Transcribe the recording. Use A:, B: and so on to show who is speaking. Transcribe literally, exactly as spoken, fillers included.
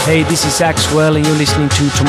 A: Hey, this is Axwell and you're listening to Tomorrow